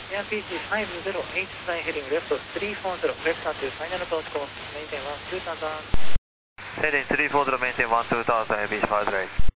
Air PG5089 heading left 340, left onto final approach course, maintain 1, 2000. Heading 340, maintain 1, 2000, Air Beach 5 right.